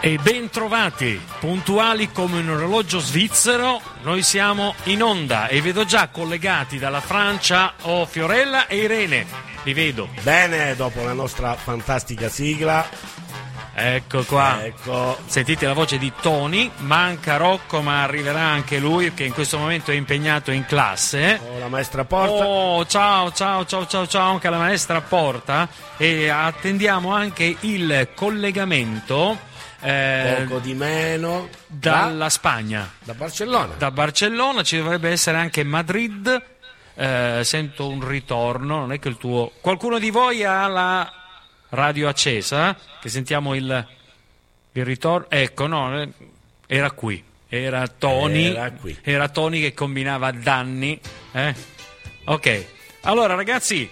E ben trovati, puntuali come un orologio svizzero, noi siamo in onda e vedo già collegati dalla Francia Fiorella e Irene, li vedo. Bene, dopo la nostra fantastica sigla. Ecco qua, ecco. Sentite la voce di Tony, manca Rocco ma arriverà anche lui che in questo momento è impegnato in classe. La maestra Porta. Oh, ciao anche alla maestra Porta e attendiamo anche il collegamento poco di meno dalla Spagna, da Barcellona. Da Barcellona ci dovrebbe essere anche Madrid. Sento un ritorno, non è che il tuo, qualcuno di voi ha la radio accesa, che sentiamo il ritorno. Ecco, no, era qui, era Tony che combinava danni, ok, allora ragazzi,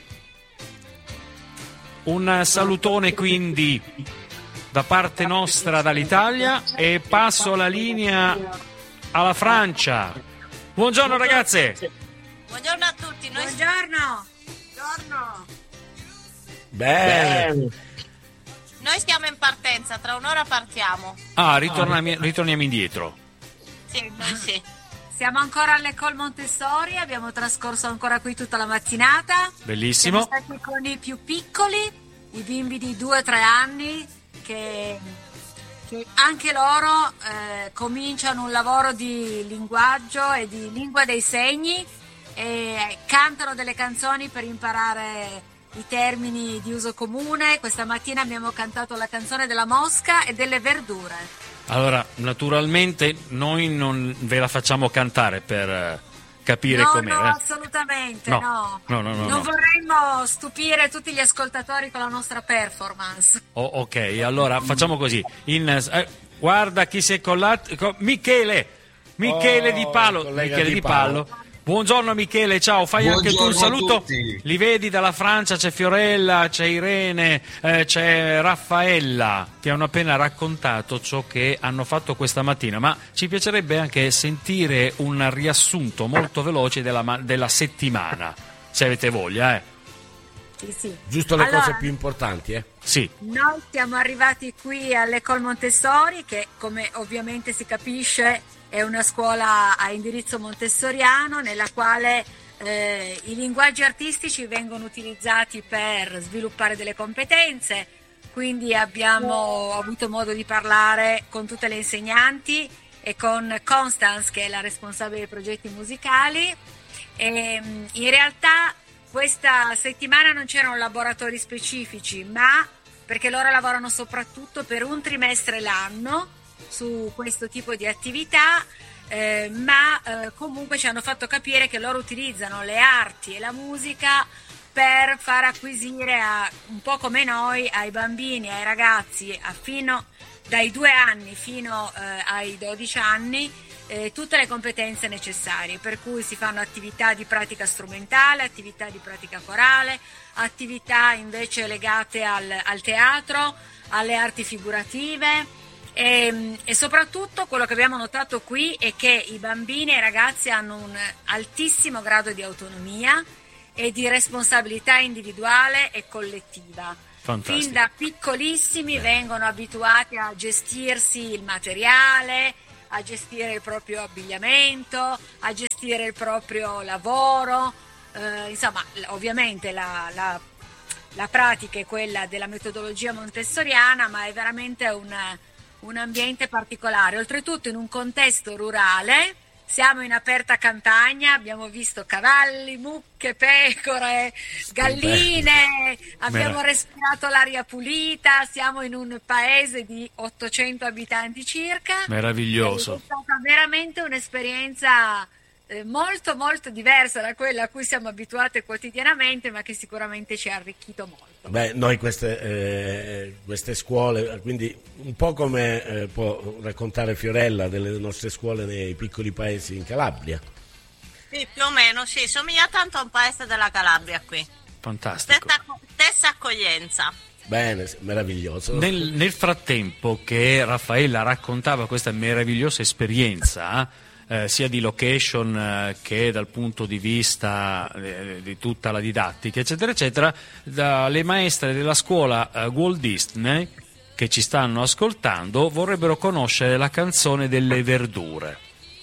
un salutone quindi da parte nostra dall'Italia e passo la linea alla Francia. Buongiorno ragazze. Buongiorno a tutti. Buongiorno. Bene. Noi stiamo in partenza, tra un'ora partiamo. Ritorniamo indietro. Sì, noi sì. Siamo ancora all'École Montessori, abbiamo trascorso ancora qui tutta la mattinata. Bellissimo. Siamo stati con i più piccoli, i bimbi di 2-3 anni, che anche loro cominciano un lavoro di linguaggio e di lingua dei segni e cantano delle canzoni per imparare i termini di uso comune. Questa mattina abbiamo cantato la canzone della mosca e delle verdure. Allora, naturalmente noi non ve la facciamo cantare per capire com'è. No, assolutamente no. Non vorremmo stupire tutti gli ascoltatori con la nostra performance. Ok, allora facciamo così. Guarda chi si è collato. Michele Di Pallo. Buongiorno Michele, ciao, fai anche tu un saluto. Li vedi dalla Francia, c'è Fiorella, c'è Irene, c'è Raffaella, ti hanno appena raccontato ciò che hanno fatto questa mattina, ma ci piacerebbe anche sentire un riassunto molto veloce della settimana, se avete voglia. Sì. Giusto le cose più importanti, Sì. Noi siamo arrivati qui all'École Montessori, che come ovviamente si capisce è una scuola a indirizzo montessoriano nella quale i linguaggi artistici vengono utilizzati per sviluppare delle competenze, quindi abbiamo avuto modo di parlare con tutte le insegnanti e con Constance, che è la responsabile dei progetti musicali, e in realtà questa settimana non c'erano laboratori specifici, ma perché loro lavorano soprattutto per un trimestre l'anno su questo tipo di attività, ma comunque ci hanno fatto capire che loro utilizzano le arti e la musica per far acquisire un po' come noi ai bambini, ai ragazzi dai 2 anni fino ai 12 anni tutte le competenze necessarie, per cui si fanno attività di pratica strumentale, attività di pratica corale, attività invece legate al teatro, alle arti figurative. E soprattutto quello che abbiamo notato qui è che i bambini e i ragazzi hanno un altissimo grado di autonomia e di responsabilità individuale e collettiva. Fantastico. Fin da piccolissimi vengono abituati a gestirsi il materiale, a gestire il proprio abbigliamento, a gestire il proprio lavoro, insomma ovviamente la pratica è quella della metodologia montessoriana, ma è veramente un ambiente particolare, oltretutto in un contesto rurale. Siamo in aperta campagna, abbiamo visto cavalli, mucche, pecore, galline, abbiamo respirato l'aria pulita, siamo in un paese di 800 abitanti circa. Meraviglioso. È stata veramente un'esperienza molto molto diversa da quella a cui siamo abituate quotidianamente, ma che sicuramente ci ha arricchito molto. Beh, noi queste scuole, quindi un po' come può raccontare Fiorella delle nostre scuole nei piccoli paesi in Calabria. Sì, più o meno, sì, somiglia tanto a un paese della Calabria qui. Fantastico. Stessa accoglienza. Bene, meraviglioso. Nel frattempo che Raffaella raccontava questa meravigliosa esperienza, sia di location che dal punto di vista di tutta la didattica, eccetera, eccetera, dalle maestre della scuola Walt Disney che ci stanno ascoltando vorrebbero conoscere la canzone delle verdure.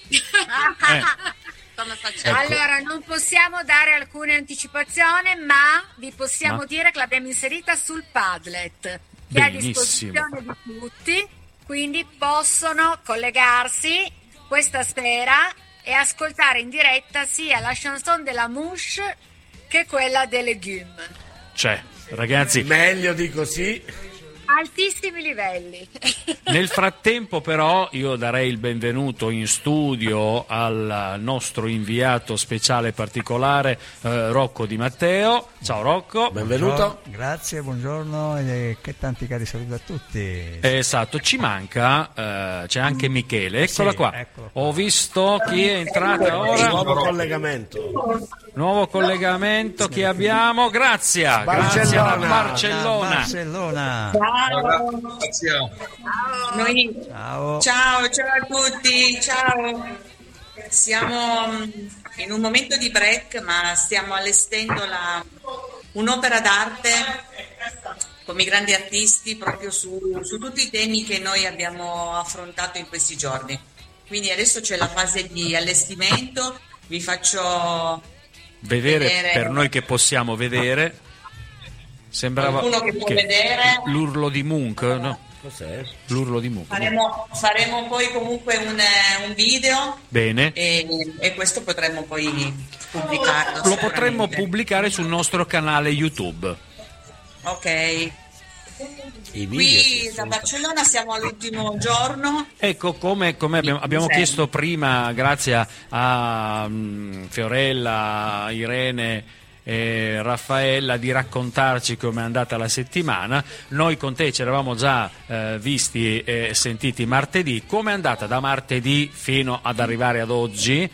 Come facciamo? Allora, non possiamo dare alcune anticipazioni, ma vi possiamo dire che l'abbiamo inserita sul Padlet, che è a Benissimo. disposizione di tutti, quindi possono collegarsi questa sera e ascoltare in diretta sia la chanson de la mouche che quella des légumes. Cioè, ragazzi, Meglio di così. Altissimi livelli. nel frattempo però io darei il benvenuto in studio al nostro inviato speciale particolare Rocco Di Matteo. Ciao Rocco. Benvenuto. Grazie, buongiorno e che tanti cari saluti a tutti. Esatto, ci manca, c'è anche Michele, eccola Sì, qua. eccolo qua. Ho visto chi è entrata ora. Nuovo collegamento. Nuovo collegamento, chi abbiamo? Grazia, Grazia da Barcellona. Barcellona. Noi... Ciao. Ciao a tutti, ciao. Siamo in un momento di break, ma stiamo allestendo un'opera d'arte come i grandi artisti proprio su tutti i temi che noi abbiamo affrontato in questi giorni. Quindi adesso c'è la fase di allestimento, vi faccio Vedere per noi che possiamo vedere. Sembrava qualcuno che può vedere. l'urlo di Munch, no? Cos'è? L'urlo di Munch. Faremo poi comunque un video Bene. e questo potremmo poi pubblicarlo. Lo potremmo sicuramente. pubblicare sul nostro canale YouTube. Ok. I video. Qui da Barcellona siamo all'ultimo giorno. Ecco, come abbiamo chiesto prima, grazie a Fiorella, Irene e Raffaella, di raccontarci come è andata la settimana. Noi con te ci eravamo già visti e sentiti martedì. Come è andata da martedì fino ad arrivare ad oggi?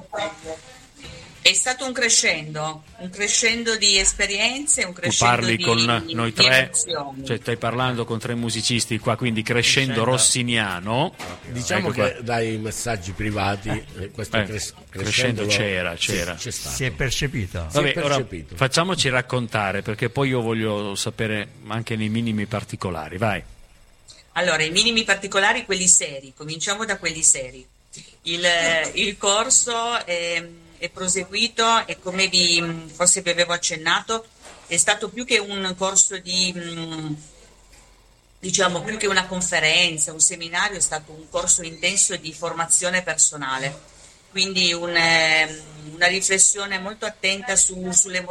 È stato un crescendo di esperienze, un Tu crescendo parli di con noi di tre, emozioni. cioè stai parlando con tre musicisti qua, quindi crescendo rossiniano. Diciamo Ecco qua. che dai messaggi privati questo crescendo c'era. Sì, c'è stato. Si è percepito. Vabbè, ora percepito. facciamoci raccontare, perché poi io voglio sapere anche nei minimi particolari, vai. Allora, i minimi particolari, quelli seri, cominciamo da quelli seri. Il corso è proseguito e come forse vi avevo accennato, è stato più che un corso diciamo più che una conferenza, un seminario, è stato un corso intenso di formazione personale, quindi una riflessione molto attenta sulle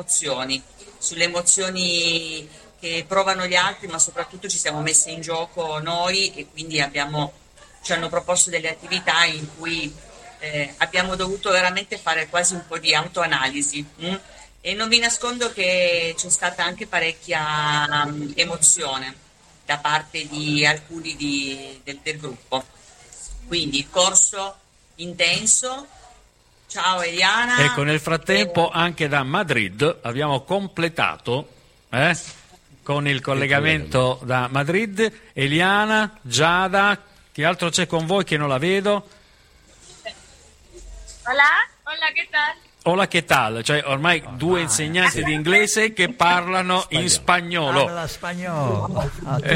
emozioni che provano gli altri, ma soprattutto ci siamo messi in gioco noi e quindi ci hanno proposto delle attività in cui abbiamo dovuto veramente fare quasi un po' di autoanalisi e non vi nascondo che c'è stata anche parecchia emozione da parte di alcuni del gruppo. Quindi il corso intenso. Ciao Eliana. Ecco, nel frattempo anche da Madrid abbiamo completato con il collegamento da Madrid. Eliana, Giada, chi altro c'è con voi che non la vedo? Hola, ¿qué tal? Hola, che tal? Cioè ormai due insegnanti di inglese che parlano in spagnolo. Parla spagnolo.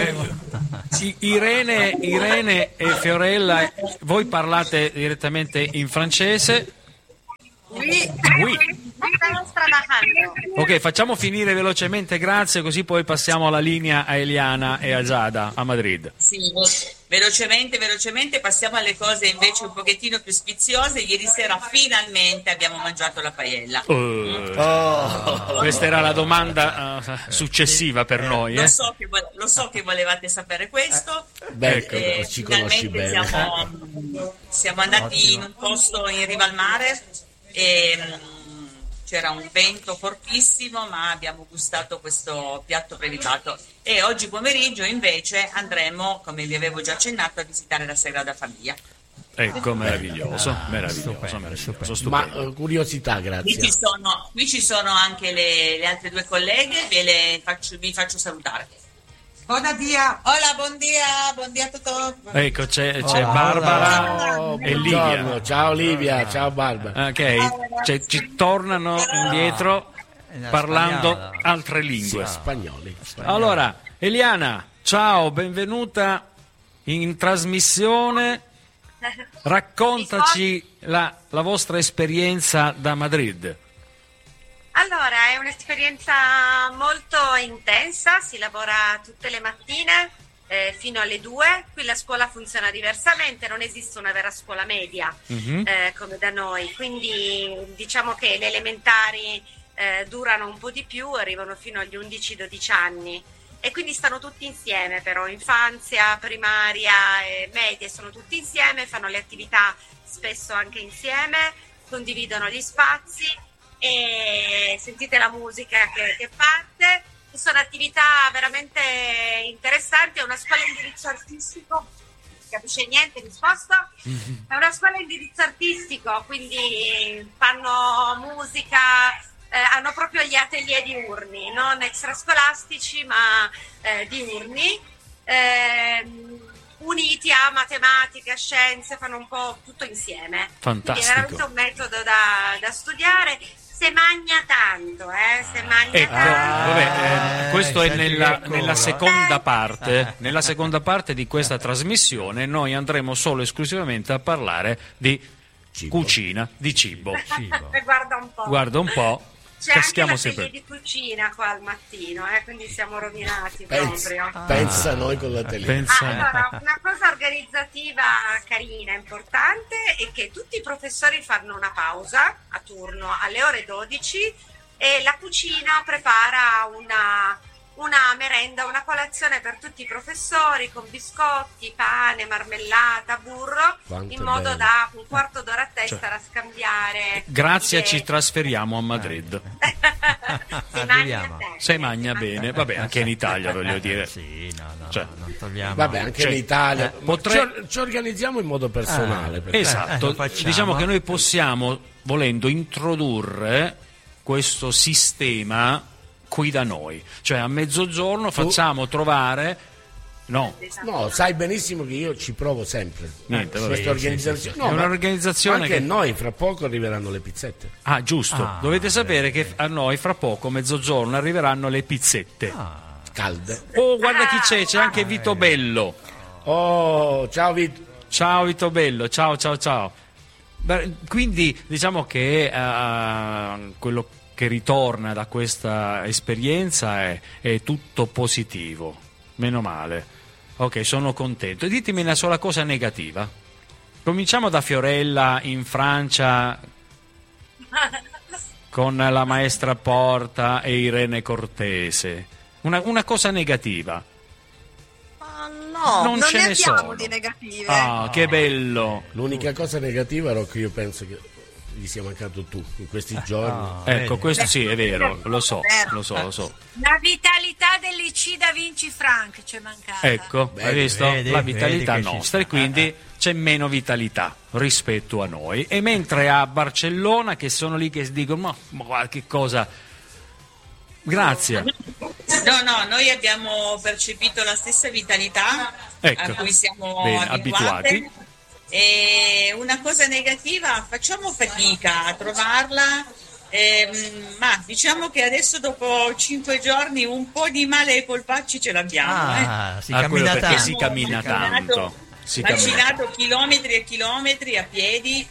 Irene e Fiorella, voi parlate direttamente in francese? Oui. Oui. Estamos trabajando. Ok, facciamo finire velocemente, grazie, così poi passiamo la linea a Eliana e a Giada a Madrid. Sì, velocemente passiamo alle cose invece un pochettino più sfiziose. Ieri sera finalmente abbiamo mangiato la paella. Questa era la domanda successiva per noi. Lo so che volevate sapere questo. Beh, ci conosci finalmente bene. siamo andati in un posto in riva al mare e c'era un vento fortissimo, ma abbiamo gustato questo piatto prelibato. E oggi pomeriggio invece andremo, come vi avevo già accennato, a visitare la Sagrada Famiglia. Ecco, meraviglioso, stupendo. Ma curiosità, Qui grazie. ci sono anche le altre due colleghe, vi faccio salutare. Buon dia. Hola, buon dia a tutti. Ecco, c'è Barbara Ciao, e buongiorno. Livia. Ciao Livia, ciao Barbara. Ok, cioè, ci tornano indietro parlando altre lingue. Spagnoli. Allora, Eliana, Ciao, benvenuta in trasmissione. Raccontaci la vostra esperienza da Madrid. Allora, è un'esperienza molto intensa, si lavora tutte le mattine fino alle 2, qui la scuola funziona diversamente, non esiste una vera scuola media come da noi, quindi diciamo che le elementari durano un po' di più, arrivano fino agli 11-12 anni e quindi stanno tutti insieme, però infanzia, primaria e medie sono tutti insieme, fanno le attività spesso anche insieme, condividono gli spazi e sentite la musica che parte. Sono attività veramente interessanti, è una scuola a indirizzo artistico, non si capisce niente, risposto? È una scuola a indirizzo artistico, quindi fanno musica, hanno proprio gli atelier diurni, non extrascolastici ma diurni, uniti a matematica, scienze, fanno un po' tutto insieme. Fantastico. Quindi è veramente un metodo da studiare. Se magna tanto, se magna tanto. Vabbè, questo è nella seconda parte. Nella seconda parte di questa trasmissione noi andremo solo e esclusivamente a parlare di cucina, di cibo. Guarda un po'. C'è anche l'atelier di cucina qua al mattino, quindi siamo rovinati proprio. Pensa noi con l'atelier. Allora, una cosa organizzativa carina, importante, è che tutti i professori fanno una pausa a turno alle ore 12 e la cucina prepara una merenda, una colazione per tutti i professori con biscotti, pane, marmellata, burro, in modo da un quarto d'ora a testa da scambiare. Grazie, ci trasferiamo a Madrid. Si magna bene, vabbè, anche in Italia voglio dire. Non togliamo. Vabbè, anche in Italia ci organizziamo in modo personale. Esatto, diciamo che noi possiamo, volendo, introdurre questo sistema qui da noi, cioè a mezzogiorno facciamo trovare no, sai benissimo che io ci provo sempre. Questa organizzazione. È un'organizzazione anche noi fra poco arriveranno le pizzette. Giusto, dovete sapere che a noi fra poco mezzogiorno arriveranno le pizzette calde. Oh, guarda chi c'è anche Vito Bello. Oh, ciao Vito Bello, ciao. Beh, quindi diciamo che quello che ritorna da questa esperienza è tutto positivo, meno male. Ok, sono contento. Ditemi una sola cosa negativa. Cominciamo da Fiorella in Francia con la maestra Porta e Irene Cortese. Una cosa negativa. No, non ce ne ne abbiamo sono di negative. Che bello. L'unica cosa negativa è che io penso che gli sia mancato tu in questi giorni. Ecco, questo sì, è vero, lo so. La vitalità dell'IC da Vinci Frank c'è mancata. Ecco, hai visto? La vitalità nostra e quindi c'è meno vitalità rispetto a noi. E mentre a Barcellona, che sono lì che dicono ma qualche cosa. Grazie. No, noi abbiamo percepito la stessa vitalità a cui siamo abituati. E una cosa negativa, facciamo fatica a trovarla, ma diciamo che adesso dopo 5 giorni un po' di male ai polpacci ce l'abbiamo. Si cammina perché si cammina tanto. Macinato chilometri e chilometri a piedi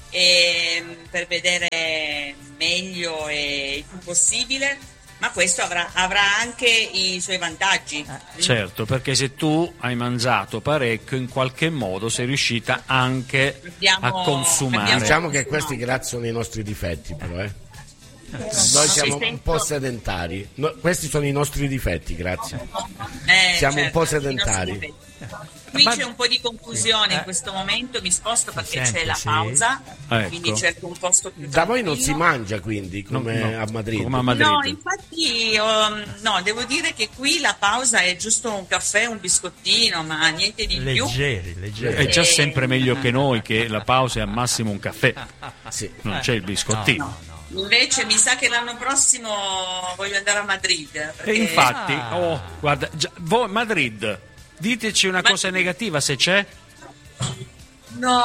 per vedere meglio e il più possibile. Ma questo avrà anche i suoi vantaggi. Certo, perché se tu hai mangiato parecchio, in qualche modo sei riuscita anche a consumare. Diciamo che questi sono i nostri difetti, però. Noi siamo un po' sedentari. Questi sono i nostri difetti, grazie. Siamo un po' sedentari. Qui c'è un po' di confusione in questo momento, mi sposto perché c'è la pausa, quindi cerco un posto più tranquillo. Da voi non si mangia quindi come a Madrid? Come a Madrid. No, infatti devo dire che qui la pausa è giusto un caffè, un biscottino, ma niente di più. Leggeri. È già sempre meglio che noi, che la pausa è al massimo un caffè. Non c'è il biscottino. No. Invece mi sa che l'anno prossimo voglio andare a Madrid. Perché... E infatti, guarda, Madrid... Diteci una cosa negativa se c'è. No.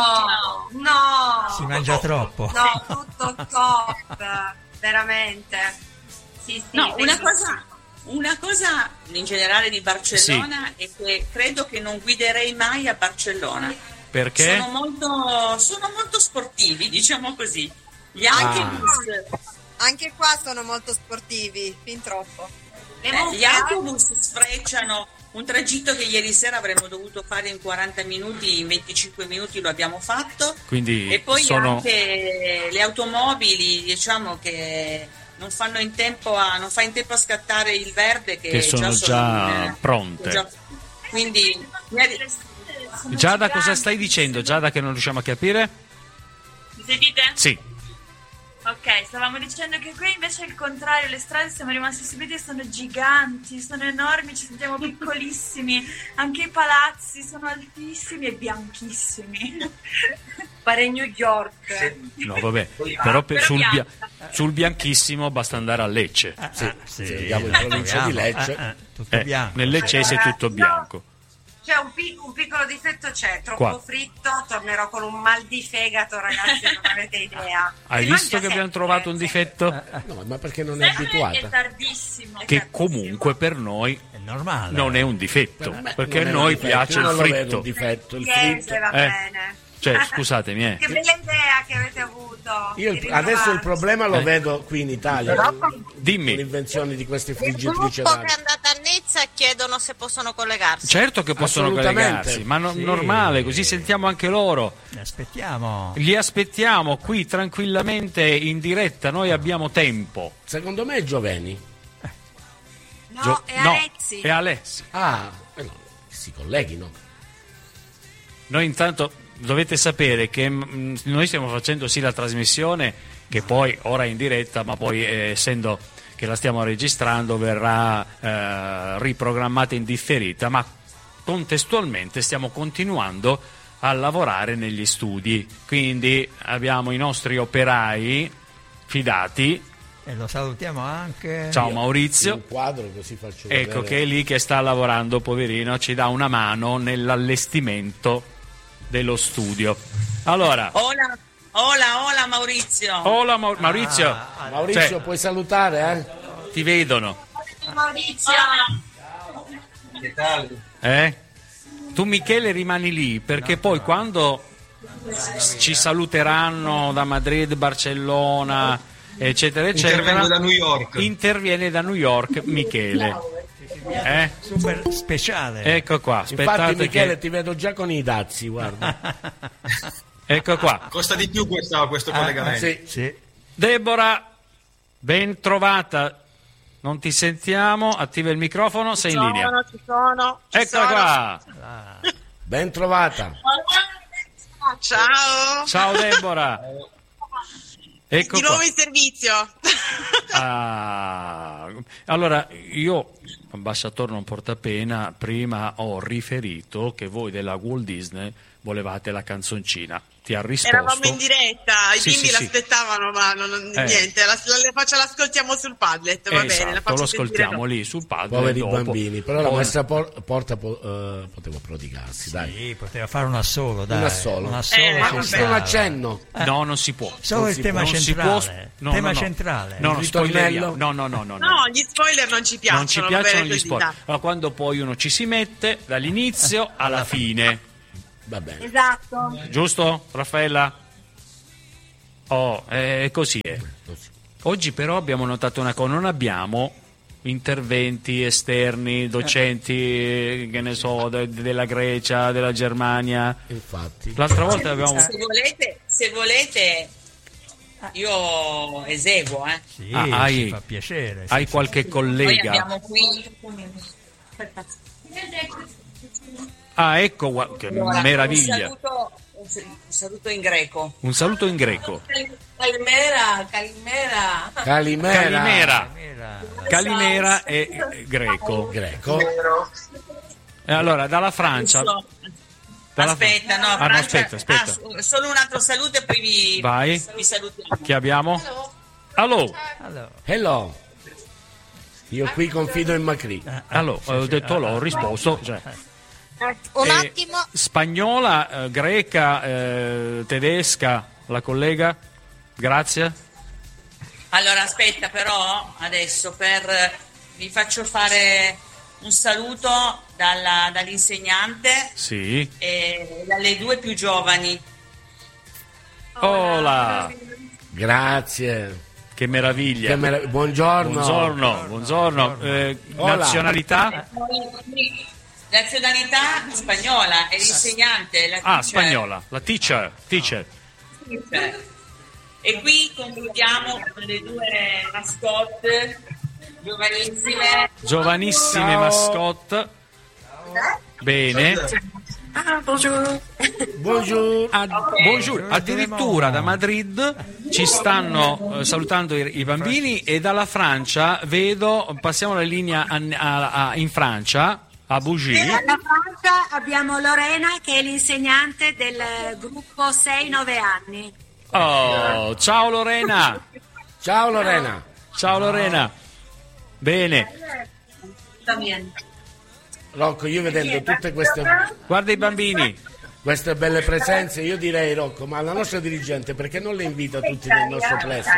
Si mangia troppo. No, tutto top, veramente. Sì, no, Una cosa in generale di Barcellona è che credo che non guiderei mai a Barcellona. Perché? Sono molto sportivi, diciamo così. Gli autobus, anche qua sono molto sportivi, fin troppo. Gli autobus sfrecciano un tragitto che ieri sera avremmo dovuto fare in 40 minuti, in 25 minuti lo abbiamo fatto. Quindi e poi anche le automobili, diciamo che non fa in tempo a scattare il verde che sono già pronte. Quindi Giada, cosa stai dicendo? Giada, che non riusciamo a capire? Mi sentite? Sì. Ok, stavamo dicendo che qui invece è il contrario, le strade siamo rimasti stupiti, sono giganti, sono enormi, ci sentiamo piccolissimi, anche i palazzi sono altissimi e bianchissimi. Pare New York. No, vabbè, però sul bianchissimo basta andare a Lecce. Sì, andiamo in provincia di Lecce. Tutto bianco. Nel Leccese è tutto bianco. C'è un piccolo difetto, troppo fritto, tornerò con un mal di fegato, ragazzi, non avete idea. Hai visto che abbiamo trovato un difetto? No, ma perché non è abituata. È tardissimo. Che comunque per noi è normale. Non è un difetto, perché a noi piace il fritto. Un difetto, il fritto. Va bene. Cioè, scusatemi. Che bella idea che avete avuto. Io adesso il problema lo vedo qui in Italia. Dimmi. L'invenzione di queste friggitrici. Il gruppo che è andato a Nizza chiedono se possono collegarsi. Certo che possono collegarsi, ma normale, così sentiamo anche loro. Li aspettiamo qui tranquillamente in diretta, noi abbiamo tempo. Secondo me è Gioveni. No, è Alessi. È Alessi. No, si colleghino. Noi intanto dovete sapere che noi stiamo facendo sì la trasmissione, che poi ora è in diretta, ma poi essendo che la stiamo registrando verrà riprogrammata in differita, ma contestualmente stiamo continuando a lavorare negli studi, quindi abbiamo i nostri operai fidati. E lo salutiamo anche. Ciao Maurizio. Un quadro così faccio ecco vedere. Che è lì che sta lavorando, poverino, ci dà una mano nell'allestimento dello studio. Allora. Hola Maurizio. Hola Maurizio. Maurizio, puoi salutare, Ti vedono. Maurizio. Che tal? Tu Michele rimani lì, perché poi quando ci saluteranno da Madrid, Barcellona, eccetera eccetera, interviene da New York Michele. Super speciale. Ecco qua. Infatti Michele ti vedo già con i dazi, guarda. Ecco qua. Costa di più questo collegamento. Sì. Deborah, ben trovata. Non ti sentiamo, attiva il microfono, sei in linea. Ci sono. Eccola qua. Ben trovata. Ciao. Ciao Deborah. Ecco di nuovo in servizio. Allora, io, ambasciatore non porta pena, prima ho riferito che voi della Walt Disney volevate la canzoncina. Ti ha risposto. Eravamo in diretta, i bimbi l'aspettavano, ma niente, l'ascoltiamo sul Padlet, va bene. La faccio lo ascoltiamo lì sul Padlet. Poveri bambini, però la maestra Porta poteva prodigarsi, dai. Sì, poteva fare un assolo, dai. Un assolo. Ma un accenno. No, non si può. Solo il tema centrale. Tema centrale. No, spoileriamo. No, gli spoiler non ci piacciono. Non ci piacciono gli spoiler. Ma quando poi uno ci si mette dall'inizio alla fine. Va bene. Esatto. Giusto, Raffaella? Così è. Oggi però abbiamo notato una cosa, non abbiamo interventi esterni, docenti, che ne so, della Grecia, della Germania. Infatti. L'altra volta abbiamo... Se volete io eseguo, Sì, ci fa piacere. Hai qualche collega? Noi abbiamo qui... Ecco, che meraviglia. Un saluto in greco. Un saluto in greco. Calimera è greco. E allora, dalla Francia... Aspetta. Aspetta. Solo un altro saluto e poi vi salutiamo. Chi abbiamo? Hello. Io qui confido in Macri. Allora, ho detto ho risposto. Cioè. Un attimo. Spagnola, greca, tedesca, la collega? Grazie. Allora aspetta, però adesso per vi faccio fare un saluto dall'insegnante e dalle 2 più giovani. Hola. Grazie. Che meraviglia. Buongiorno. Nazionalità? Nazionalità spagnola e l'insegnante, la teacher. Spagnola, la teacher. E qui concludiamo con le 2 mascotte giovanissime mascotte. Bene. Buongiorno. Addirittura da Madrid ci stanno salutando i bambini, e dalla Francia passiamo la linea in Francia, a Bougie. Dalla Francia abbiamo Lorena, che è l'insegnante del gruppo 6-9 anni. Oh, ciao Lorena. Ciao Lorena. Bene. Rocco, io vedendo tutte queste... Guarda i bambini. Queste belle presenze, io direi, Rocco, ma la nostra dirigente perché non le invita tutti nel nostro plesso?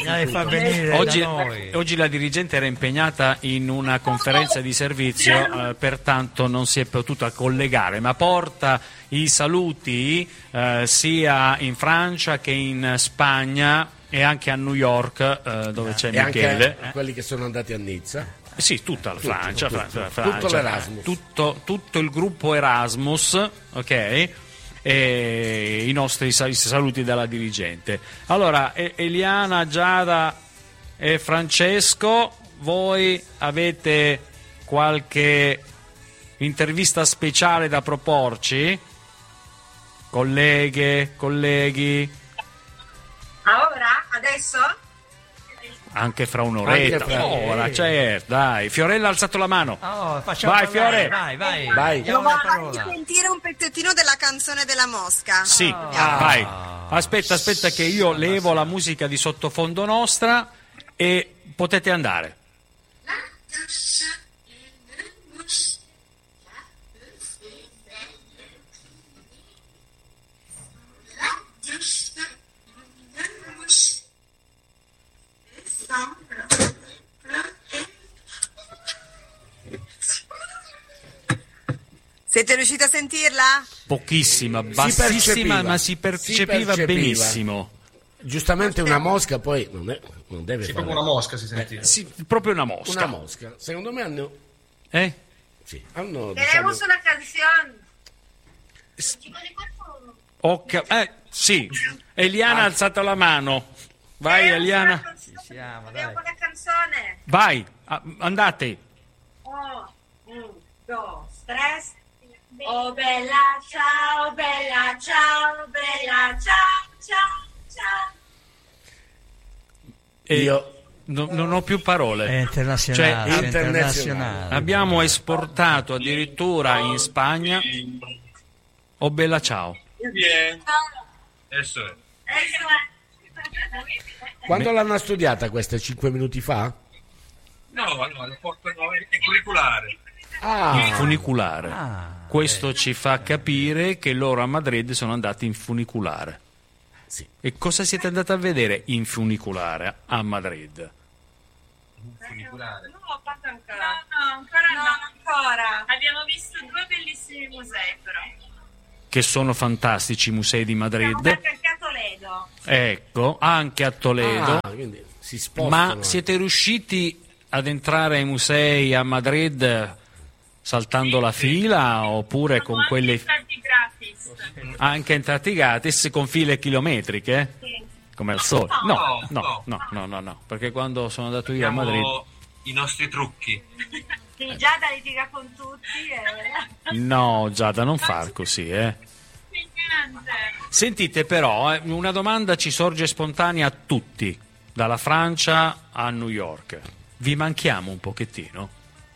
Oggi la dirigente era impegnata in una conferenza di servizio, pertanto non si è potuta collegare, ma porta i saluti sia in Francia che in Spagna e anche a New York, dove c'è Michele. Anche quelli che sono andati a Nizza. Sì, tutta la Francia, tutto l'Erasmus. Tutto il gruppo Erasmus, ok? E i nostri saluti dalla dirigente. Allora, Eliana, Giada e Francesco, voi avete qualche intervista speciale da proporci? Colleghe, colleghi? Ora? Adesso? Anche fra un'oretta. Ora, certo, dai. Fiorella ha alzato la mano. Vai, Fiore. Vai. Voglio sentire un pezzettino della canzone della mosca. Sì, vai. Aspetta che io levo la musica di sottofondo nostra e potete andare. Siete riusciti a sentirla? Pochissima, bassissima, ma si percepiva benissimo. Giustamente una mosca poi non deve fare. Proprio una mosca si sentiva. Sì, proprio una mosca. Una mosca. Secondo me hanno... Sì, hanno... Tenemos una canción. Sì, Eliana ha alzato la mano. Vai, Eliana. Abbiamo una canzone. Vai, andate. 1, 2, 3. Oh bella ciao, bella ciao, bella ciao, ciao. Io non ho più parole. È internazionale. Abbiamo esportato addirittura in Spagna. Oh bella ciao. Eso è. Quando l'hanno studiata questa? 5 minuti fa? No, è curriculare. In funicolare. Questo ci fa capire che loro a Madrid sono andati in funicolare. Sì. E cosa siete andati a vedere in funicolare a Madrid? Funicolare? No, ancora. Abbiamo visto 2 bellissimi musei, però. Che sono fantastici i musei di Madrid. Anche a Toledo. Ecco, anche a Toledo. Quindi si spostano. Ma siete riusciti ad entrare ai musei a Madrid saltando la fila, oppure con quelle gratis? Anche entrati gratis con file chilometriche? Sì. Come al solito? No, perché quando sono andato io a Madrid i nostri trucchi. Sì, Giada litiga con tutti. No, Giada, non far così, Sentite però, una domanda ci sorge spontanea a tutti, dalla Francia a New York. Vi manchiamo un pochettino?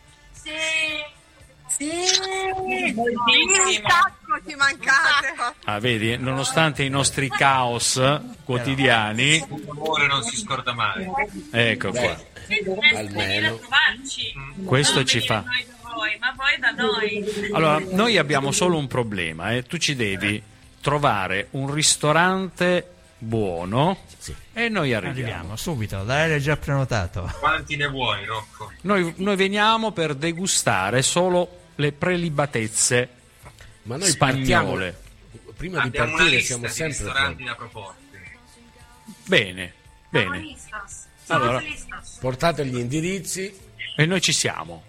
Sì, un sacco ci mancate. Vedi, nonostante i nostri caos quotidiani, l'amore non si scorda mai. Ecco qua. Almeno questo ci fa. Ma voi da noi. Allora, noi abbiamo solo un problema, tu ci devi trovare un ristorante buono, sì. E noi arriviamo subito. L'aereo è già prenotato. Quanti ne vuoi, Rocco? Noi veniamo per degustare solo le prelibatezze spagnole. Prima di partire siamo sempre ristoranti da proporre. Bene. Allora, portate gli indirizzi e noi ci siamo.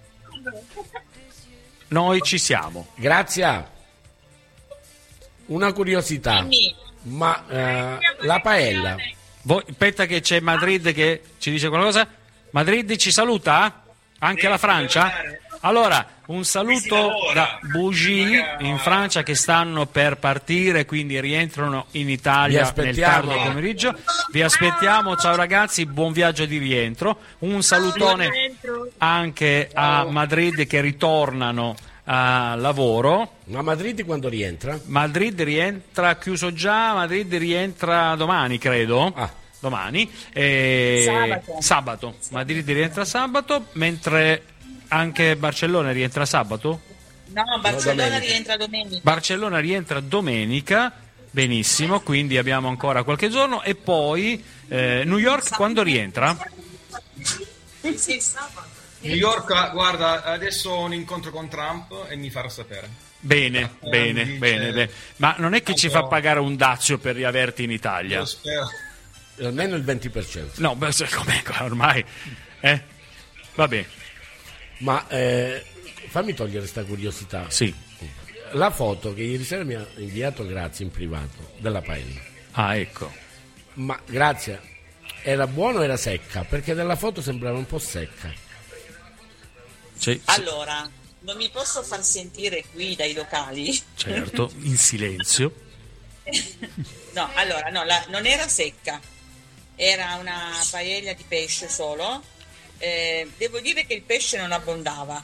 Grazie. Una curiosità, ma la paella. Aspetta che c'è Madrid che ci dice qualcosa. Madrid ci saluta? Anche la Francia? Allora, un saluto da Bougie in Francia che stanno per partire, quindi rientrano in Italia nel tardo pomeriggio. Vi aspettiamo, ciao ragazzi, buon viaggio di rientro. Un salutone anche a Madrid che ritornano a lavoro. Ma Madrid quando rientra? Madrid rientra chiuso già, Madrid rientra domani, credo. Domani. Sabato. Madrid rientra sabato, mentre anche Barcellona rientra sabato? No, Barcellona rientra domenica. Benissimo, quindi abbiamo ancora qualche giorno. E poi New York quando rientra? Sì, sabato. New York, guarda, adesso ho un incontro con Trump e mi farò sapere. Bene. Ma non è che ci fa pagare un dazio per riaverti in Italia? Lo spero. Almeno il 20%. No, com'è ormai? Vabbè. Ma fammi togliere questa curiosità. Sì. La foto che ieri sera mi ha inviato Grazia in privato della paella. Ah, ecco. Ma Grazia, era buona o era secca? Perché nella foto sembrava un po' secca. Sì. Allora, non mi posso far sentire qui dai locali. Certo, in silenzio. No, non era secca. Era una paella di pesce solo. Devo dire che il pesce non abbondava.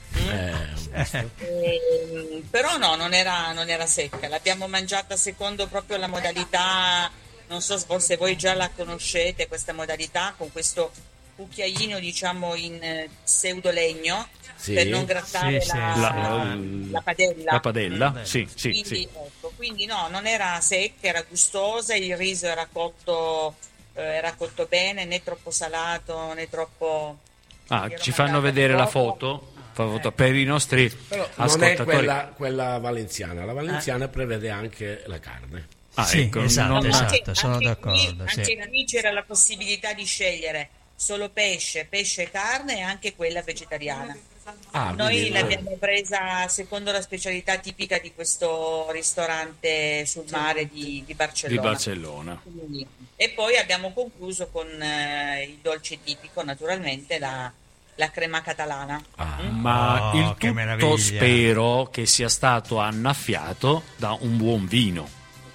Però no, non era secca. L'abbiamo mangiata secondo proprio la modalità, non so se voi già la conoscete, questa modalità con questo cucchiaino diciamo in pseudolegno, sì, per non grattare la padella. La padella, sì. Quindi no, non era secca, era gustosa, il riso era cotto bene, né troppo salato né troppo. Ci fanno vedere la foto per i nostri ascoltatori. Non è quella valenziana, la valenziana prevede anche la carne. Sì, ecco, esatto, sono d'accordo. Anche qui c'era la possibilità di scegliere solo pesce e carne e anche quella vegetariana. Noi l'abbiamo presa secondo la specialità tipica di questo ristorante sul mare di Barcellona. Quindi, e poi abbiamo concluso con il dolce tipico, naturalmente, la crema catalana. Ma il tutto spero che sia stato annaffiato da un buon vino.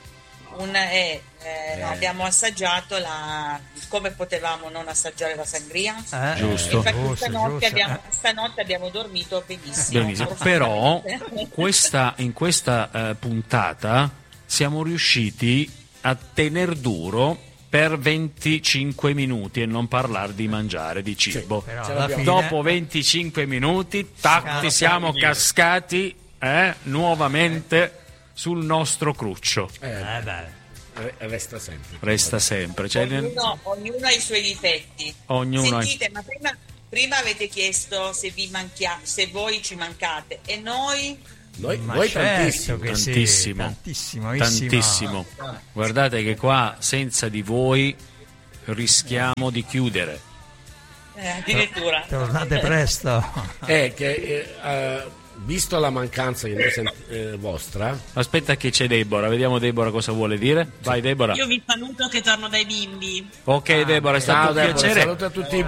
Abbiamo assaggiato come potevamo non assaggiare la sangria. Giusto. Stanotte abbiamo dormito benissimo. Però in questa puntata siamo riusciti a tener duro per 25 minuti e non parlare di mangiare, di cibo. Dopo 25 minuti siamo cascati nuovamente sul nostro cruccio. Resta sempre. Ognuno ha i suoi difetti. Sentite, ma prima avete chiesto se voi ci mancate e noi tantissimo. Guardate che qua senza di voi rischiamo di chiudere. Addirittura. Tornate presto. Visto la mancanza vostra. Aspetta che c'è Deborah, vediamo Deborah cosa vuole dire. Vai Deborah. Io vi saluto che torno dai bimbi. Ok Deborah, è stato un piacere. Saluto a tutti.